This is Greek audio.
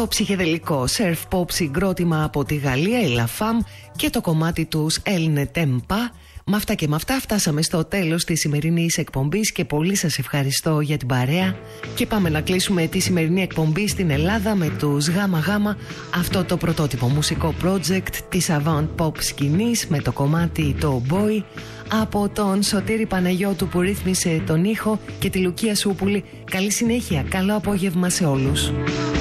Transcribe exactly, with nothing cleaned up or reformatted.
Το ψυχεδελικό surf pop συγκρότημα από τη Γαλλία, η La Femme, και το κομμάτι τους Elle ne t'aime pas. Με αυτά και με αυτά φτάσαμε στο τέλος της σημερινής εκπομπής και πολύ σας ευχαριστώ για την παρέα. Και πάμε να κλείσουμε τη σημερινή εκπομπή στην Ελλάδα με τους Γάμα Γάμα, αυτό το πρωτότυπο μουσικό project της avant pop σκηνής, με το κομμάτι το Boy, από τον Σωτήρη Παναγιώτου που ρύθμισε τον ήχο και τη Λουκία Σούπουλη. Καλή συνέχεια, καλό απόγευμα σε όλους.